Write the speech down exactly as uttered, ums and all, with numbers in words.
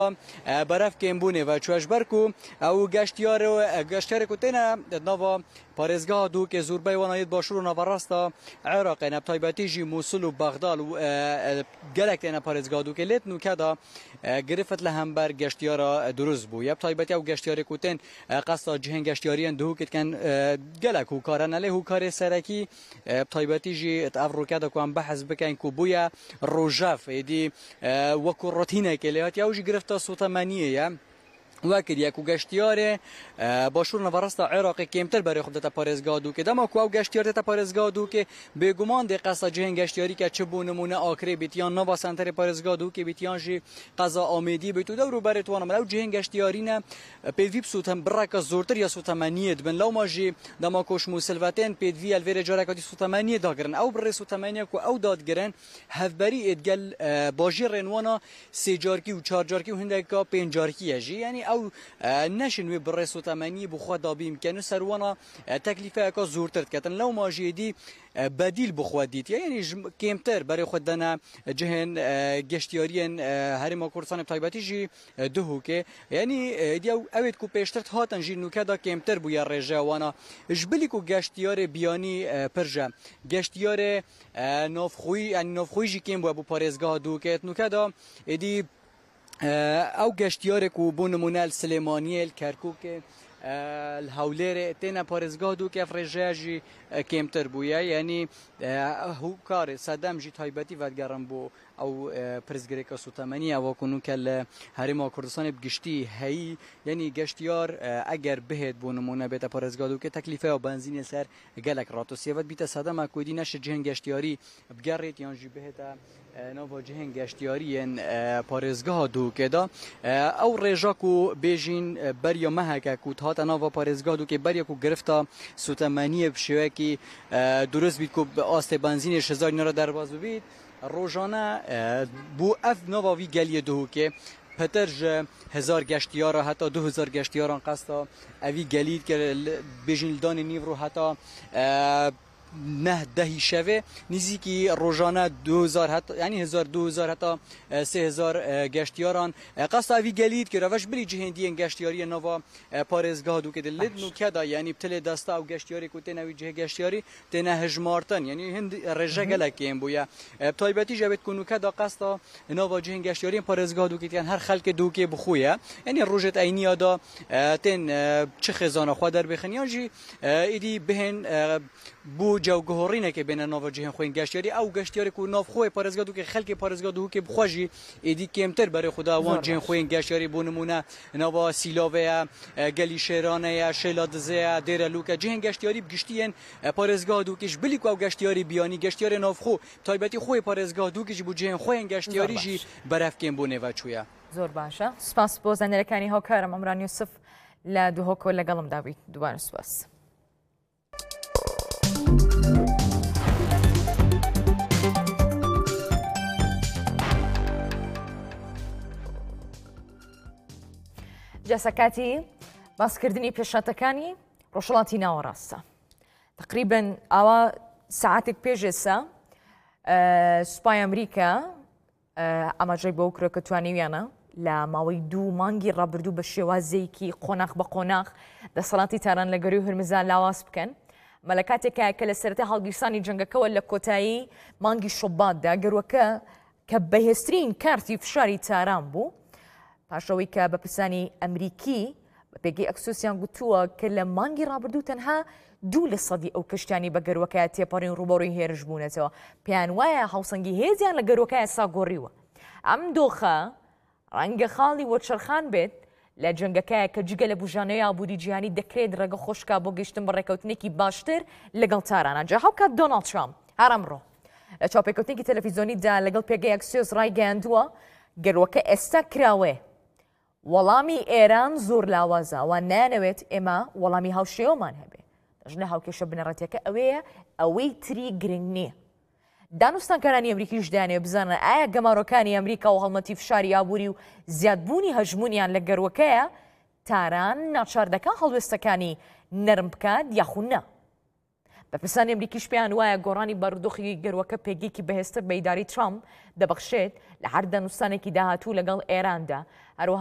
برف کمبونه و چوش برکو او گشتیار گشتیار کوتنا نوا پارێزگا دووکێ زۆربەی وەڵایەت باشوور و ناوەڕاستە عێراقێ نەبتایبەتیژی مووسڵ و بەغداد و gelek têne parêzga dûkê lêt nûke da girifet li hember geştiyara durust bû. Yeb taybetiya û geştiyarê ku tên qesa cihên geştiyariyên dihûkê dikin gelek hûkar hene lê hûkarê serekî taybetî jî ev rûke da ku em behez bikin ku bûye rojev êdî wekû rotînekê lê hatiye ew jî girifta sotemeniyê ye. وەکریە و گەشتیارێ باشوور نەڤەڕاستە عێراقی کێمتر بەرێ خوددەتە پارێزگا دووکێ دەما کو ئەو گەشتیار دێتە پارێزگا دووکێ بێگومان دێ قەسە جهێن گەشتیاریکە چ بوو نمونە ئاکرێ بیتیان نەوا سەنتەرێ پارێزگا دووکێ بیتیان ژی قەزا ئامێدی بیت و دەور و بەرێ توانە ئەو جهێن گەشتیارینە پێوی بسووتەم بڕەکە زۆرتر یا سوتەمەنیەت بن لەو ماژی دەما کۆشم و سلڤەتێن پێدوی ئەلڤێرە جارێکاتی سوتەمەنیە داگرن ئەو بڕێ سوتەمەنیە و ئەو دادگرن هەفبەری ئێدگەل باژی ڕێنوانە سێجارکی و چارجارکی و هەندێکا پێنجارکیە ژی یعنی ئەو نشن وی بر سوتمانی بخوا دابیم کنه سروانا تکلیفه که زورتر کتن لو ماجیدی بدیل بخوا دیت یعنی کمتر برای خود دنا جهن گشتیارین هرما کردستان تایبتی جی دهو که یعنی دیو اوید کو پیشتر هاتن جی نوکه دا کمتر بویا رجا وانا جبلی کو گشتیار بیانی پرجا گشتیار نافخوی یعنی نافخوی جی کم بو پارێزگا دو که نوکه دا دی او گشتیارێک و بۆ نمونە سلێمانیە کەرکووکێ هەولێرێ تێنە پارێزگا دووکە ڕێژەیەژی کێمتر بووە یعنی هوکارێ سەدەم ژی تایبەتی vedigeran بۆ ئەو پرزگرێکە سوتەمەنی ئەوەکونوکە لە هەرێما کوردستانی گشتی هەیی یعنی گەشتیار ئەگەر بهێت بۆ نمونە بێتە پارێزگا دووکێ تەکلیفە و بەنزینە سەر gelek ڕاتۆسیەوەت بیتە سەدەما کودی نەشە جهێن گەشتیاری بگەڕێت یان ژی بهێتە ناوا جهێن گەشتیاریên پارێزگا دووکێدا ئەو ڕێژاک و بێژین بەریا مەهەکە و هاتە ناوا پارێزگا دووکێ بەریەک و گرفتا سوتەمەنیە شێوەکی دروست بیت و ئاستێ بەنزینێ شەزاری نەرە دەرباز ببیت ڕۆژانە بۆ ئەف ناواوی گەلیە دووکێ پتر هزار گشتیارا حتی دو هزار گشتیاران قصدا اوی گلید که بجین دان نیو رو حتی نه دهی شوه نزدیکی روزانه دو هزار حتی یعنی هزار دو هزار حتی سه هزار گشتیاران قصد اوی گلید که روش بری جهندی گشتیاری نوا پارێزگا دو که دلید نو کدا یعنی بتله دستا او گشتیاری کو تن اوی جه گشتیاری تن هجمارتن یعنی هند رجا گلکیم بویا تایبتی جبت کنو کدا قصد نوا جه گشتیاری پارێزگا دو که هر خلک دو که بخویا یعنی روزت عینی ادا تن چه خزانه خو در بخنیا جی ایدی بهن بو جو گهورینه که بین ناو جهان خوین گشتیاری او گشتیاری کو ناو خوی پارێزگا دو که خلک پارێزگا دو که بخواجی ایدی کمتر برای خدا وان جهان خوین گشتیاری بو نمونه ناو سیلاوه گلی شیرانه شلادزه دیر لوکا جهان گشتیاری بگشتین پارێزگا دو کش بلی کو گشتیاری بیانی گشتیاری ناو خو تایبتی خوی پارێزگا دو کش بو جهان خوین گشتیاری جی برف کم بونه و چویا زۆر باشە سپاس بۆ زانێرەکانی هاوکارم ئەمران یوسف لە دووهۆکۆ لەگەڵم داویت دووبارە سپاس. جەسەکاتی باسکردنی پێشاتەکانی ڕۆژهەڵاتی ناوەڕاستە تقریبن ئاوا ساعتێک پێش ئێستا سوپای ئەمریکا ئاماژەی بۆ کرۆ کە توانیویانە لە ماوەی دوو مانگی ڕابردوو بە شێوازەیەکی قۆناغ بە قۆناغ دەسەڵاتی تاران لە گەروی هورمزان لاواز بکەن مەلە کاتێکە کە لە سەرەتا هەڵگیرسانی جەنگەکەوە لە کۆتایی مانگی شۆباتدا گەروەکە کە بەهێزترین کارتی فشاری تاران بوو پاشەوەی کە بە پرسانی ئەمریکی بە پێگەی ئەکسۆسیان گوتووە کە لە مانگی ڕابردوو تەنها دوو لە سەدی ئەو کشتیانی بە گەروەکە تێپەڕین ڕوبەڕووی هێرش بوونەتەوە پێیان وایە هاوسەنگی هێزیان لە گەروەکە ساگۆڕیوە ئەم دۆخە ڕەنگە خاڵی وەچەرخان بێت لە جەنگەکەیە کە جگە لە بژانەوەی ئابووری جیهانی دەکرێت ڕێگە خۆشکا بۆ گەیشتن بە ڕێکەوتنێکی باشتر لەگەڵ تارانە جا هاوکات دۆناڵد ترامپ هەر ئەمڕۆ لە چاوپێکەوتنێکی تەلەڤیزۆنیدا لەگەڵ پێگەی ئەکسیۆس ڕایگەیاندووە گەروەکە ئێستا کراوێ وەڵامی ئێران زۆر لاوازە ئەوە نانەوێت ئێمە وەڵامی هاوشێوەمان هەبێ دەژنە هاوکێشە بنەڕەتیەکە ئەوەیە ئەوەی تری گرنگ نییە دانوستانکارانی ئەمریکیش دانێ بزانن ئایا گەماڕۆکانی ئەمریکا و هەڵمەتی فشاری ئابووری و زیادبوونی هەژمونیان لە گەروەکەیە تاران ناچاردەکە هەڵوێستەکانی نەرم بکات یاخود نە بەپرسانی ئەمریکیش پێیان وایە گۆڕانی بارودۆخی گەروەکە پێگەیەکی بەهێزتر بە ئیداری ترامپ دەبەخشێت لە هەر دەنووسانێکی داهاتوو لەگەڵ ئێراندا.